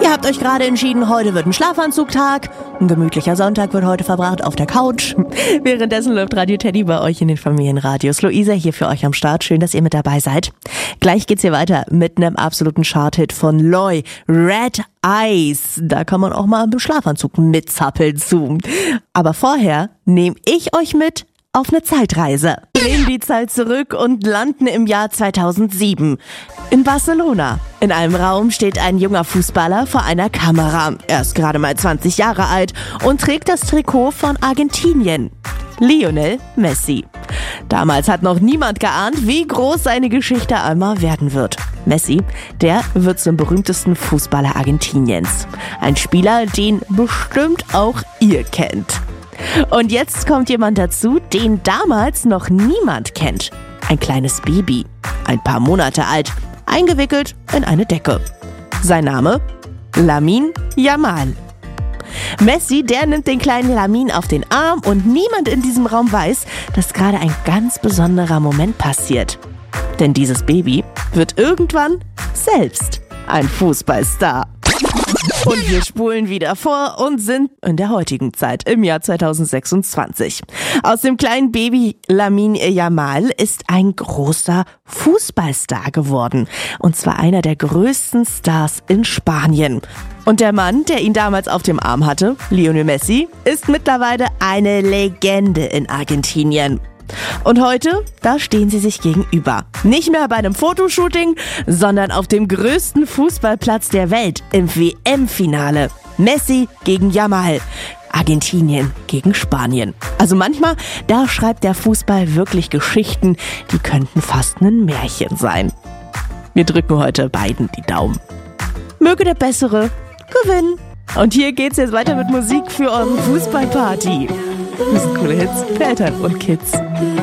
Ihr habt euch gerade entschieden, heute wird ein Schlafanzugtag. Ein gemütlicher Sonntag wird heute verbracht auf der Couch. Währenddessen läuft Radio Teddy bei euch in den Familienradios. Luisa hier für euch am Start. Schön, dass ihr mit dabei seid. Gleich geht's hier weiter mit einem absoluten Charthit von Loy, Red Eyes. Da kann man auch mal im Schlafanzug mitzappeln zu. Aber vorher nehme ich euch mit auf eine Zeitreise. Wir drehen die Zeit zurück und landen im Jahr 2007 in Barcelona. In einem Raum steht ein junger Fußballer vor einer Kamera. Er ist gerade mal 20 Jahre alt und trägt das Trikot von Argentinien. Lionel Messi. Damals hat noch niemand geahnt, wie groß seine Geschichte einmal werden wird. Messi, der wird zum berühmtesten Fußballer Argentiniens. Ein Spieler, den bestimmt auch ihr kennt. Und jetzt kommt jemand dazu, den damals noch niemand kennt. Ein kleines Baby, ein paar Monate alt, eingewickelt in eine Decke. Sein Name? Lamine Yamal. Messi, der nimmt den kleinen Lamine auf den Arm und niemand in diesem Raum weiß, dass gerade ein ganz besonderer Moment passiert. Denn dieses Baby wird irgendwann selbst ein Fußballstar. Und wir spulen wieder vor und sind in der heutigen Zeit, im Jahr 2026. Aus dem kleinen Baby Lamine Yamal ist ein großer Fußballstar geworden. Und zwar einer der größten Stars in Spanien. Und der Mann, der ihn damals auf dem Arm hatte, Lionel Messi, ist mittlerweile eine Legende in Argentinien. Und heute, da stehen sie sich gegenüber. Nicht mehr bei einem Fotoshooting, sondern auf dem größten Fußballplatz der Welt im WM-Finale. Messi gegen Yamal. Argentinien gegen Spanien. Also manchmal, da schreibt der Fußball wirklich Geschichten, die könnten fast ein Märchen sein. Wir drücken heute beiden die Daumen. Möge der Bessere gewinnen. Und hier geht's jetzt weiter mit Musik für eure Fußballparty. Das sind coole Hits für Eltern und Kids.